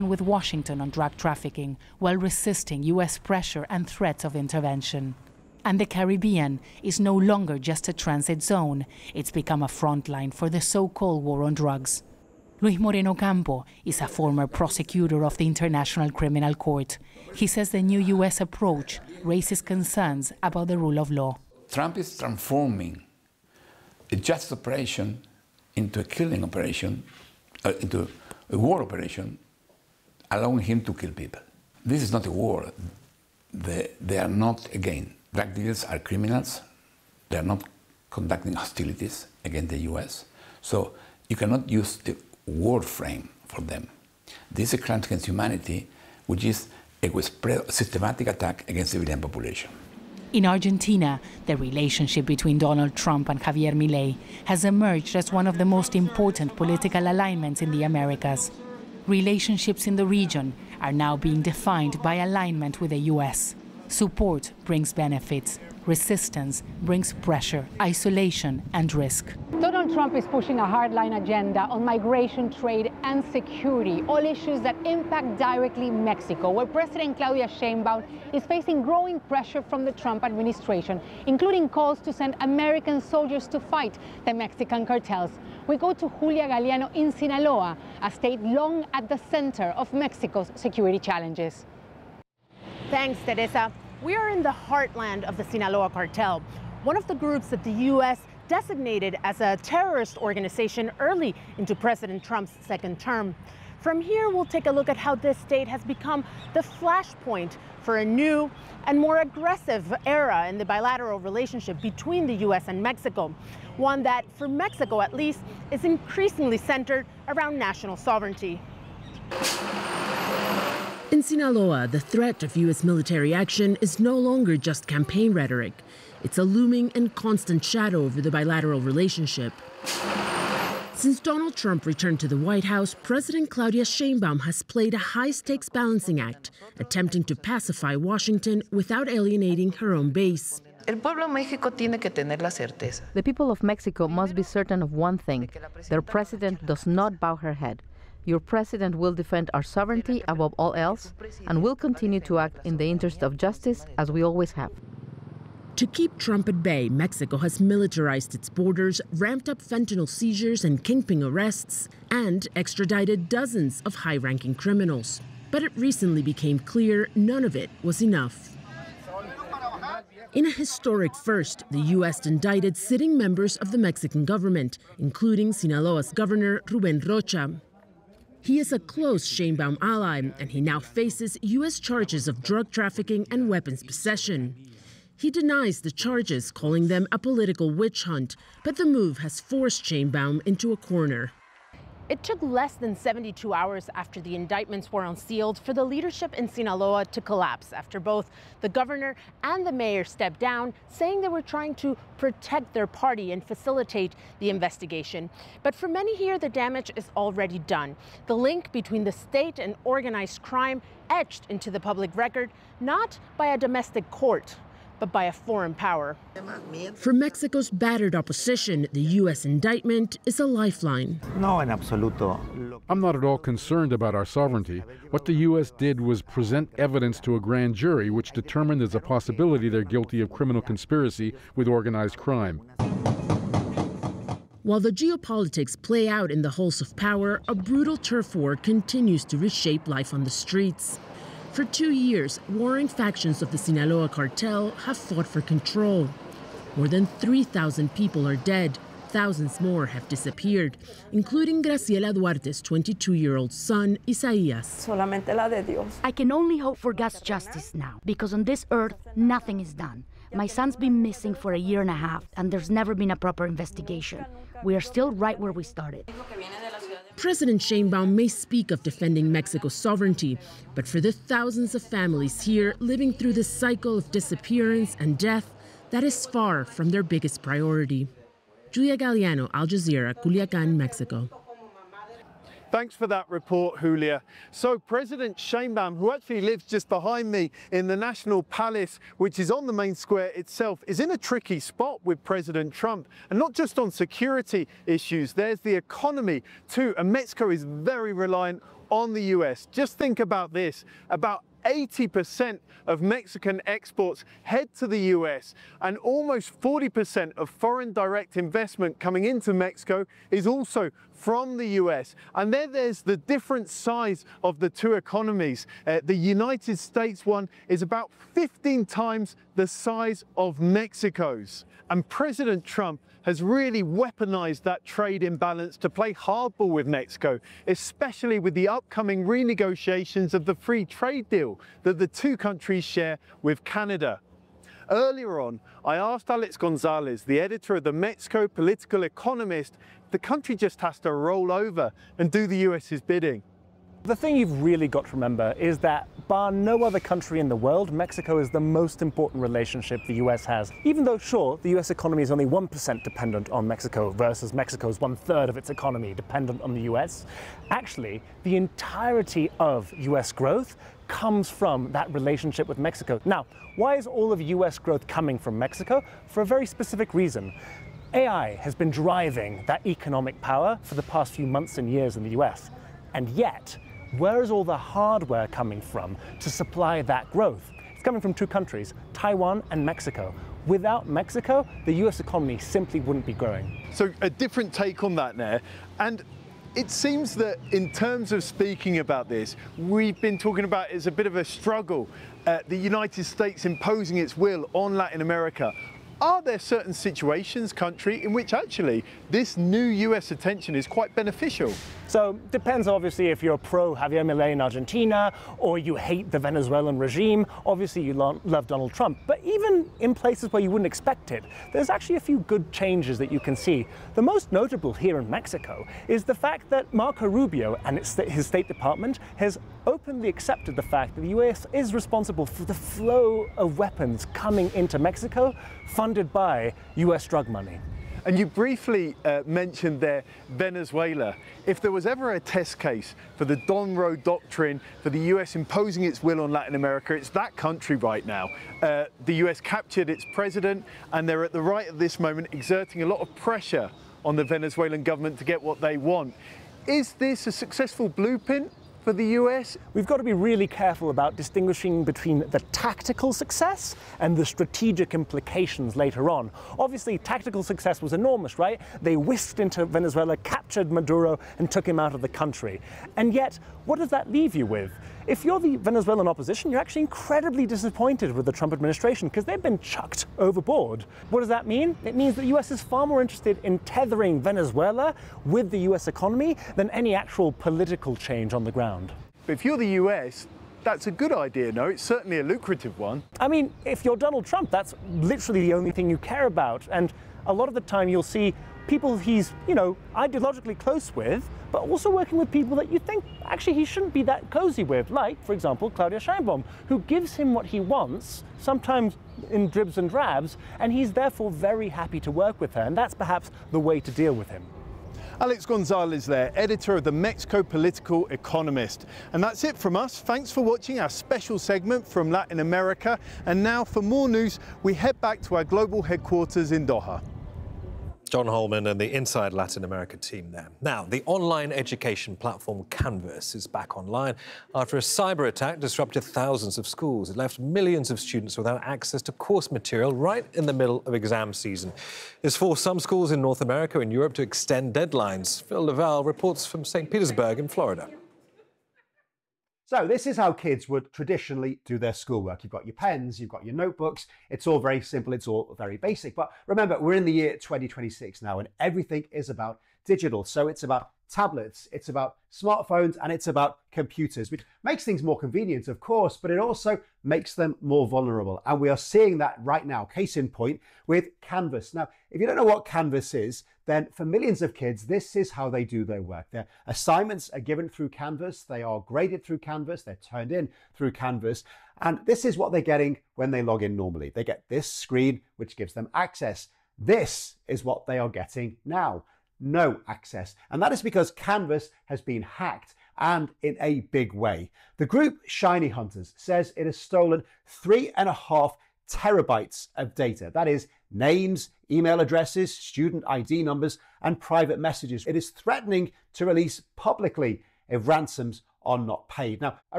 with Washington on drug trafficking while resisting U.S. pressure and threats of intervention. And the Caribbean is no longer just a transit zone. It's become a front line for the so-called war on drugs. Luis Moreno Campo is a former prosecutor of the International Criminal Court. He says the new U.S. approach raises concerns about the rule of law. Trump is transforming a justice operation into a killing operation, into a war operation, allowing him to kill people. This is not a war. They are not, again, drug dealers are criminals. They are not conducting hostilities against the US. So you cannot use the war frame for them. This is a crime against humanity, which is a systematic attack against the civilian population. In Argentina, the relationship between Donald Trump and Javier Milei has emerged as one of the most important political alignments in the Americas. Relationships in the region are now being defined by alignment with the US. Support brings benefits. Resistance brings pressure, isolation, and risk. Donald Trump is pushing a hardline agenda on migration, trade, and security, all issues that impact directly Mexico, where President Claudia Sheinbaum is facing growing pressure from the Trump administration, including calls to send American soldiers to fight the Mexican cartels. We go to Julia Galeano in Sinaloa, a state long at the center of Mexico's security challenges. Thanks, Teresa. We are in the heartland of the Sinaloa cartel, one of the groups that the U.S. designated as a terrorist organization early into President Trump's second term. From here, we'll take a look at how this state has become the flashpoint for a new and more aggressive era in the bilateral relationship between the U.S. and Mexico, one that, for Mexico at least, is increasingly centered around national sovereignty. In Sinaloa, the threat of U.S. military action is no longer just campaign rhetoric. It's a looming and constant shadow over the bilateral relationship. Since Donald Trump returned to the White House, President Claudia Sheinbaum has played a high-stakes balancing act, attempting to pacify Washington without alienating her own base. The people of Mexico must be certain of one thing: their president does not bow her head. Your president will defend our sovereignty above all else and will continue to act in the interest of justice, as we always have. To keep Trump at bay, Mexico has militarized its borders, ramped up fentanyl seizures and kingpin arrests, and extradited dozens of high-ranking criminals. But it recently became clear none of it was enough. In a historic first, the U.S. indicted sitting members of the Mexican government, including Sinaloa's governor, Rubén Rocha. He is a close Sheinbaum ally, and he now faces U.S. charges of drug trafficking and weapons possession. He denies the charges, calling them a political witch hunt, but the move has forced Sheinbaum into a corner. It took less than 72 hours after the indictments were unsealed for the leadership in Sinaloa to collapse after both the governor and the mayor stepped down, saying they were trying to protect their party and facilitate the investigation. But for many here, the damage is already done. The link between the state and organized crime etched into the public record, not by a domestic court, but by a foreign power. For Mexico's battered opposition, the U.S. indictment is a lifeline. No, en absoluto. I'm not at all concerned about our sovereignty. What the U.S. did was present evidence to a grand jury which determined there's a possibility they're guilty of criminal conspiracy with organized crime. While the geopolitics play out in the halls of power, a brutal turf war continues to reshape life on the streets. For 2 years, warring factions of the Sinaloa cartel have fought for control. More than 3,000 people are dead. Thousands more have disappeared, including Graciela Duarte's 22-year-old son, Isaías. Solamente la de Dios. I can only hope for God's justice now, because on this earth, nothing is done. My son's been missing for a year and a half, and there's never been a proper investigation. We are still right where we started. President Sheinbaum may speak of defending Mexico's sovereignty, but for the thousands of families here living through this cycle of disappearance and death, that is far from their biggest priority. Julia Galeano, Al Jazeera, Culiacán, Mexico. Thanks for that report, Julia. So President Sheinbaum, who actually lives just behind me in the National Palace, which is on the main square itself, is in a tricky spot with President Trump. And not just on security issues, there's the economy too. And Mexico is very reliant on the US. Just think about this. About 80% of Mexican exports head to the US, and almost 40% of foreign direct investment coming into Mexico is also from the US. And there's the different size of the two economies. The United States one is about 15 times the size of Mexico's. And President Trump has really weaponized that trade imbalance to play hardball with Mexico, especially with the upcoming renegotiations of the free trade deal that the two countries share with Canada. Earlier on, I asked Alex Gonzalez, the editor of the Mexico Political Economist, if the country just has to roll over and do the US's bidding. The thing you've really got to remember is that, bar no other country in the world, Mexico is the most important relationship the US has. Even though, sure, the US economy is only 1% dependent on Mexico versus Mexico's 1/3 of its economy dependent on the US, actually, the entirety of US growth comes from that relationship with Mexico. Now, why is all of US growth coming from Mexico? For a very specific reason. AI has been driving that economic power for the past few months and years in the US. And yet, where is all the hardware coming from to supply that growth? It's coming from two countries, Taiwan and Mexico. Without Mexico, the US economy simply wouldn't be growing. So a different take on that there. And it seems that in terms of speaking about this, we've been talking about it as a bit of a struggle, the United States imposing its will on Latin America. Are there certain situations, country, in which actually this new US attention is quite beneficial? So depends obviously if you're pro Javier Milei in Argentina or you hate the Venezuelan regime. Obviously you love Donald Trump, but even in places where you wouldn't expect it, there's actually a few good changes that you can see. The most notable here in Mexico is the fact that Marco Rubio and his State Department has openly accepted the fact that the US is responsible for the flow of weapons coming into Mexico funded by US drug money. And you briefly mentioned there Venezuela. If there was ever a test case for the Don Road Doctrine, for the US imposing its will on Latin America, it's that country right now. The US captured its president, and they're at the right at this moment exerting a lot of pressure on the Venezuelan government to get what they want. Is this a successful blueprint for the US? We've got to be really careful about distinguishing between the tactical success and the strategic implications later on. Obviously, tactical success was enormous, right? They whisked into Venezuela, captured Maduro, and took him out of the country. And yet, what does that leave you with? If you're the Venezuelan opposition, you're actually incredibly disappointed with the Trump administration because they've been chucked overboard. What does that mean? It means the US is far more interested in tethering Venezuela with the US economy than any actual political change on the ground. But if you're the US, that's a good idea, no? It's certainly a lucrative one. I mean, if you're Donald Trump, that's literally the only thing you care about. And a lot of the time you'll see people he's, ideologically close with, but also working with people that you think actually he shouldn't be that cozy with, like, for example, Claudia Sheinbaum, who gives him what he wants, sometimes in dribs and drabs, and he's therefore very happy to work with her, and that's perhaps the way to deal with him. Alex Gonzalez there, editor of the Mexico Political Economist. And that's it from us. Thanks for watching our special segment from Latin America. And now for more news, we head back to our global headquarters in Doha. John Holman and the Inside Latin America team there. Now, the online education platform Canvas is back online after a cyber attack disrupted thousands of schools. It left millions of students without access to course material right in the middle of exam season. It's forced some schools in North America and Europe to extend deadlines. Phil Laval reports from St. Petersburg in Florida. So this is how kids would traditionally do their schoolwork. You've got your pens, you've got your notebooks. It's all very simple, it's all very basic. But remember, we're in the year 2026 now, and everything is about digital. So it's about tablets, it's about smartphones, and it's about computers, which makes things more convenient, of course, but it also makes them more vulnerable. And we are seeing that right now, case in point, with Canvas. Now, if you don't know what Canvas is, then for millions of kids, this is how they do their work. Their assignments are given through Canvas, they are graded through Canvas, they're turned in through Canvas, and this is what they're getting when they log in normally. They get this screen, which gives them access. This is what they are getting now. No access. And that is because Canvas has been hacked, and in a big way. The group Shiny Hunters says it has stolen 3.5 terabytes of data. That is names, email addresses, student ID numbers, and private messages. It is threatening to release publicly if ransoms are not paid. Now,